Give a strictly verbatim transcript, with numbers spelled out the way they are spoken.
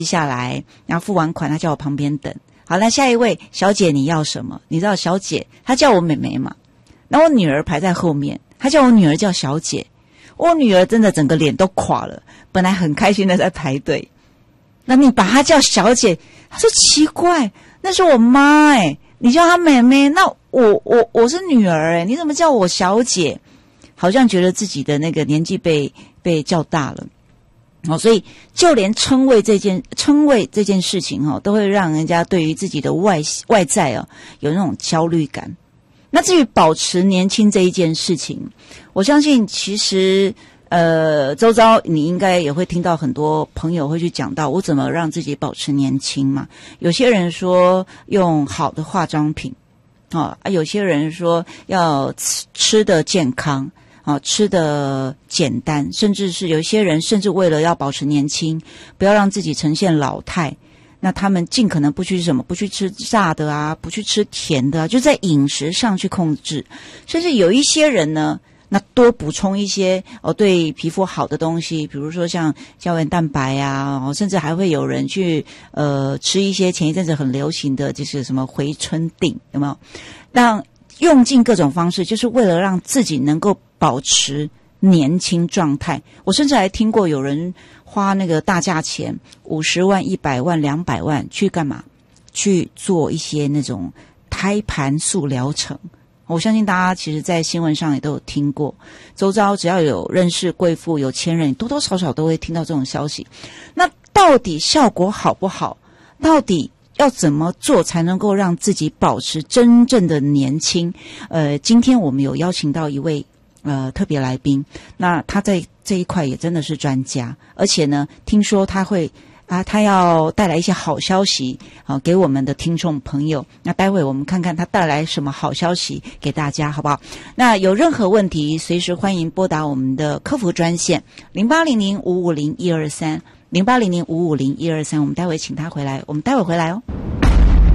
下来，然后付完款，他叫我旁边等。好，那下一位小姐你要什么？你知道小姐她叫我妹妹嘛，那我女儿排在后面，她叫我女儿叫小姐，我女儿真的整个脸都垮了，本来很开心的在排队，那你把她叫小姐，她说奇怪，那是我妈哎、欸，你叫她妹妹，那我我我是女儿哎、欸，你怎么叫我小姐？好像觉得自己的那个年纪被被叫大了。哦，所以就连称谓这件称谓这件事情哦，都会让人家对于自己的外外在哦有那种焦虑感。那至于保持年轻这一件事情，我相信其实呃周遭你应该也会听到很多朋友会去讲到我怎么让自己保持年轻嘛。有些人说用好的化妆品，哦啊，有些人说要吃吃的健康。啊，吃的简单，甚至是有一些人甚至为了要保持年轻，不要让自己呈现老态，那他们尽可能不去什么，不去吃炸的啊，不去吃甜的啊，就在饮食上去控制。甚至有一些人呢，那多补充一些哦对皮肤好的东西，比如说像胶原蛋白啊，哦，甚至还会有人去呃吃一些前一阵子很流行的就是什么回春锭，有没有？让用尽各种方式，就是为了让自己能够保持年轻状态。我甚至还听过有人花那个大价钱，五十万、一百万、两百万去干嘛？去做一些那种胎盘素疗程。我相信大家其实在新闻上也都有听过，周遭只要有认识贵妇、有钱人，多多少少都会听到这种消息。那到底效果好不好？到底要怎么做才能够让自己保持真正的年轻？呃，今天我们有邀请到一位呃特别来宾，那他在这一块也真的是专家，而且呢，听说他会啊，他要带来一些好消息啊给我们的听众朋友。那待会我们看看他带来什么好消息给大家，好不好？那有任何问题，随时欢迎拨打我们的客服专线零八零零五五零一二三零八零零五五零一二三。我们待会请他回来，我们待会回来哦。